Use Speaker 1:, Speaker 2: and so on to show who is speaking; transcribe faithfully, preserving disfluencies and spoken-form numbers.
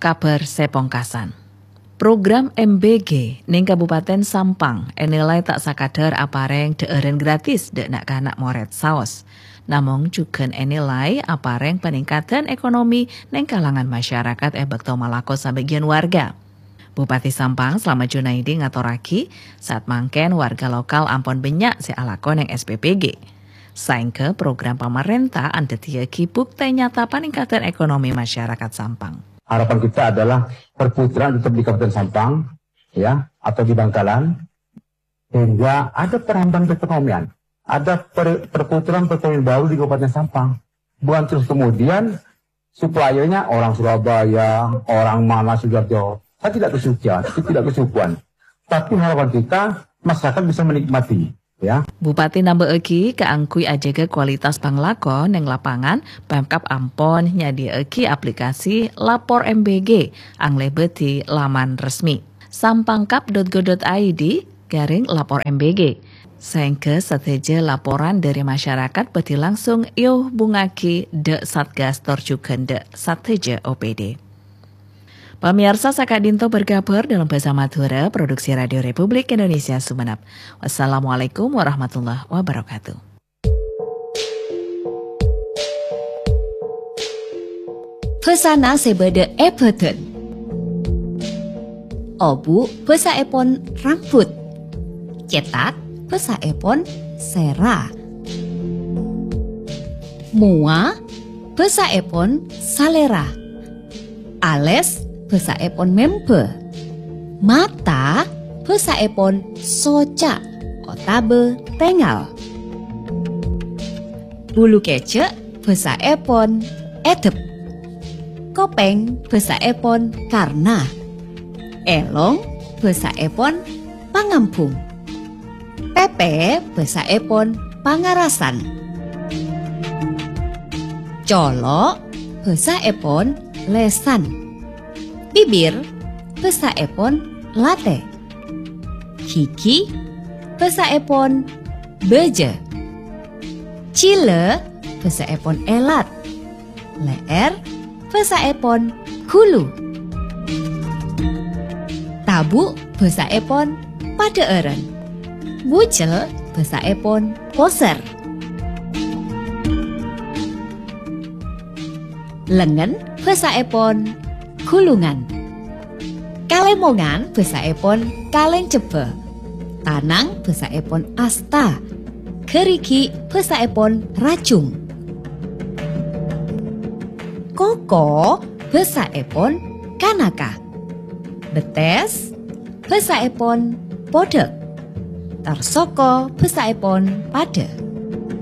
Speaker 1: kabar sepongkasan. Program M B G ning Kabupaten Sampang enilai tak sakadar apareng deeren gratis dek nak kanak moret saos. Namung juga enilai apareng peningkatan ekonomi ning kalangan masyarakat e bekto malako sabagian warga. Bupati Sampang Slamet Junaidi ngaturake saat mangken warga lokal ampon benyak si alakon yang S P P G. Saingke program pemerintah andetiaki bukti nyata peningkatan ekonomi masyarakat Sampang.
Speaker 2: Harapan kita adalah perputaran tetap di Kabupaten Sampang, ya, atau di Bangkalan, hingga ada perambahan perekonomian, ada per, perputaran perekonomian baru di Kabupaten Sampang. Bukan terus kemudian suppliernya orang Surabaya, orang mana Sidoarjo. Saya tidak kesucian, tidak kesukuan. Tapi harapan kita masyarakat bisa menikmati, ya.
Speaker 1: Bupati nambah eki keangkui ajaga kualitas panglako neng lapangan Pemkab Ampon nyadiaki aplikasi Lapor M B G anglebeti laman resmi sampangkap dot go dot i d garing Lapor M B G. Sehingga seteja laporan dari masyarakat beti langsung iuh bungaki de Satgas Torjuken de Sateja O P D. Pemirsa Sakadinto berkabar dalam bahasa Madura, produksi Radio Republik Indonesia Sumenep. Wassalamualaikum warahmatullahi wabarakatuh.
Speaker 3: Pesana sebede epeten. Obu pesa epon rambut. Cetak pesa epon sera. Mua pesa epon salera. Ales Basa epon mempe. Mata basa epon soca. Otabe tengal. Bulu kecek basa epon edep. Kopeng basa epon karna. Elong basa epon pangampung. Pepe basa epon pangarasan. Colo basa epon lesan. Bibir, basa epon late. Kiki, basa epon beje. Cile, basa epon elat. Leer, basa epon hulu. Tabu, basa epon padeeren. Bucel, basa epon poser. Lengen, basa epon kulungan. Kalemongan basa epon kaleng cebe. Tanang basa epon asta. Keriki basa epon racung. Koko basa epon kanaka. Betes basa epon podek. Tarsoko basa epon pade.